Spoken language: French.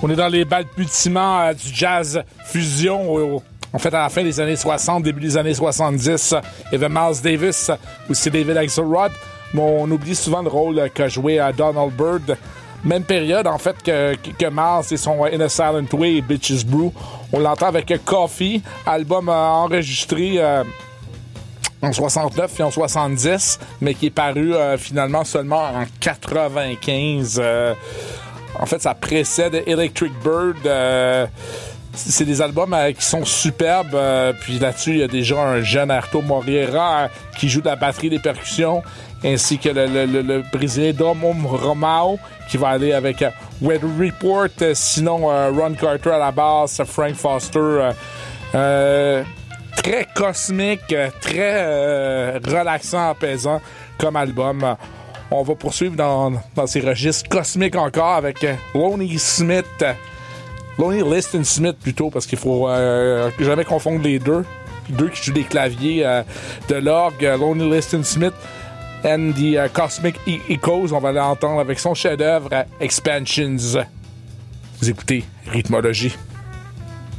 On est dans les balbutiements du jazz fusion. En fait, à la fin des années 60, début des années 70, il y avait Miles Davis, aussi David Axelrod. Mais on oublie souvent le rôle qu'a joué Donald Byrd. Même période, en fait, que Miles et son In a Silent Way et Bitches Brew. On l'entend avec Coffee, album enregistré en 69 et en 70, mais qui est paru finalement seulement en 95. En fait, ça précède Electric Bird. C'est des albums qui sont superbes. Puis là-dessus, il y a déjà un jeune Arto Moreira qui joue de la batterie des percussions, ainsi que le Brésilien Domo Romao qui va aller avec Weather Report. Sinon, Ron Carter à la basse, Frank Foster. Très cosmique, très relaxant, apaisant comme album. On va poursuivre dans ces registres cosmiques encore avec Lonnie Liston Smith plutôt, parce qu'il faut jamais confondre les deux. Deux qui jouent des claviers de l'orgue. Lonnie Liston Smith and the Cosmic Echoes. On va l'entendre avec son chef-d'œuvre Expansions. Vous écoutez Rythmologie.